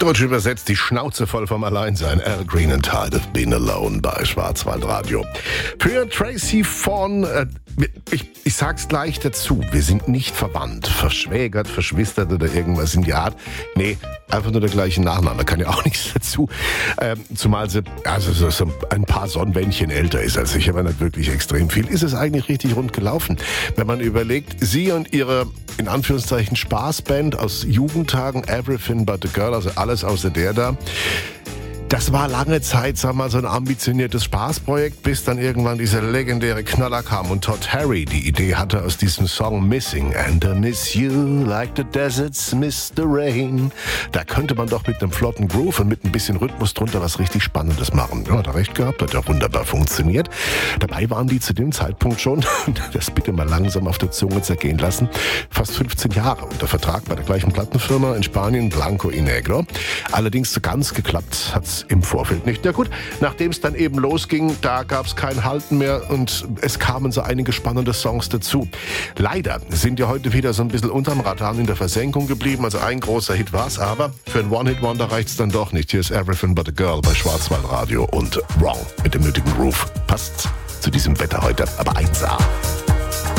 Süddeutsch übersetzt, die Schnauze voll vom Alleinsein. Al Green and Tired of Being Alone bei Schwarzwaldradio. Für Tracy Fawn, ich sag's gleich dazu, wir sind nicht verwandt, verschwägert, verschwistert oder irgendwas in die Art. Nee, einfach nur der gleiche Nachname, kann ja auch nichts dazu. Zumal sie so ein paar Sonnenwändchen älter ist als ich, aber nicht wirklich extrem viel. Ist es eigentlich richtig rund gelaufen? Wenn man überlegt, sie und ihre, in Anführungszeichen, Spaßband aus Jugendtagen, Everything But a Girl, also alles außer der da. Das war lange Zeit, sag mal, so ein ambitioniertes Spaßprojekt, bis dann irgendwann dieser legendäre Knaller kam und Todd Harry die Idee hatte aus diesem Song Missing. And I miss you like the deserts miss the rain. Da könnte man doch mit einem flotten Groove und mit ein bisschen Rhythmus drunter was richtig Spannendes machen. Ja, hat er recht gehabt, hat ja wunderbar funktioniert. Dabei waren die zu dem Zeitpunkt schon, das bitte mal langsam auf der Zunge zergehen lassen, fast 15 Jahre unter Vertrag bei der gleichen Plattenfirma in Spanien, Blanco y Negro. Allerdings so ganz geklappt hat's im Vorfeld nicht. Ja gut, nachdem es dann eben losging, da gab es kein Halten mehr und es kamen so einige spannende Songs dazu. Leider sind ja heute wieder so ein bisschen unterm Radar in der Versenkung geblieben, also ein großer Hit war's, aber für ein One-Hit-Wonder reicht's dann doch nicht. Hier ist Everything But a Girl bei Schwarzwaldradio und Wrong mit dem nötigen Groove. Passt zu diesem Wetter heute, aber 1A.